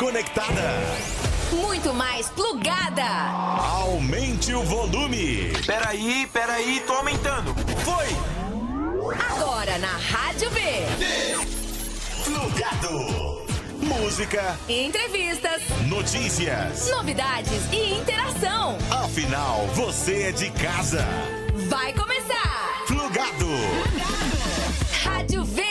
conectada. Muito mais plugada. Aumente o volume. Peraí, tô aumentando. Foi! Agora na Rádio V. Plugado. Música, Entrevistas, notícias, novidades e interação. Afinal, você é de casa. Vai começar. Plugado. Rádio V.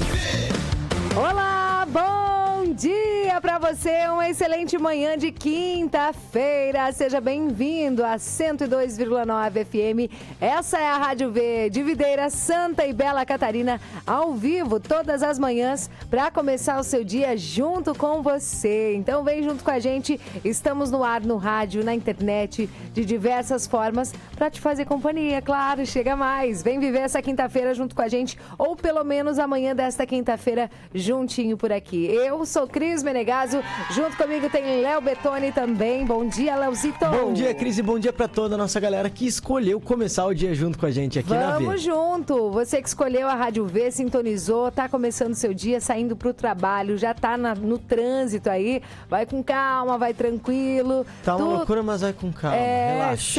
Olá, bom dia pra você, uma excelente manhã de quinta-feira. Seja bem-vindo a 102,9 FM. Essa é a Rádio V de Videira, Santa e Bela Catarina, ao vivo todas as manhãs para começar o seu dia junto com você. Então vem junto com a gente, estamos no ar, no rádio, na internet, de diversas formas para te fazer companhia, claro, chega mais. Vem viver essa quinta-feira junto com a gente, ou pelo menos amanhã desta quinta-feira juntinho por aqui. Eu sou Cris Menegaso, junto comigo tem Léo Betoni também. Bom dia, Léozito. Bom dia, Cris, e bom dia pra toda a nossa galera que escolheu começar o dia junto com a gente aqui na V. Vamos junto! Você que escolheu a Rádio V, sintonizou, tá começando o seu dia, saindo pro trabalho, já tá no trânsito aí, vai com calma, vai tranquilo. Tá uma loucura, mas vai com calma, relaxa.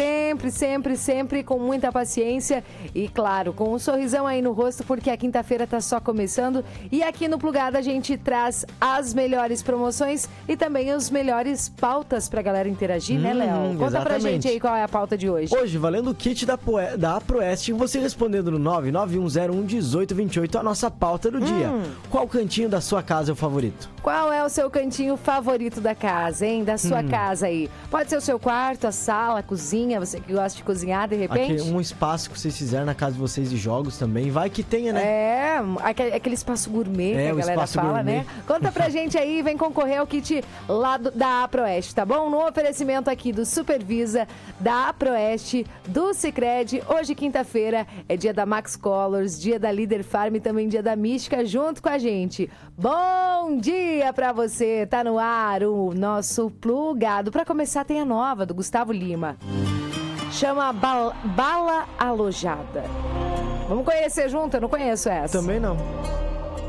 Sempre com muita paciência e, claro, com um sorrisão aí no rosto, porque a quinta-feira tá só começando e aqui no Plugado a gente traz as melhores promoções e também as melhores pautas pra galera interagir, né, Léo? Conta pra gente aí qual é a pauta de hoje. Hoje, valendo o kit da Aproeste, você respondendo no 991011828 a nossa pauta do dia. Qual cantinho da sua casa é o favorito? Qual é o seu cantinho favorito da casa, hein? Da sua casa aí. Pode ser o seu quarto, a sala, a cozinha, você que gosta de cozinhar de repente. Um espaço que vocês fizeram na casa de vocês de jogos também, vai que tenha, né? É, aquele espaço gourmet que a galera fala, gourmet, né? Conta pra gente aí, vem concorrer ao kit lá da Aproeste, tá bom? No oferecimento aqui do Supervisa, da Aproeste, do Sicredi. Hoje, quinta-feira, é dia da Max Colors, dia da Líder Farm e também dia da Mística junto com a gente. Bom dia pra você, tá no ar o nosso Plugado. Pra começar, tem a nova do Gustavo Lima. Chama Bala Alojada. Vamos conhecer junto? Eu não conheço essa. Também não.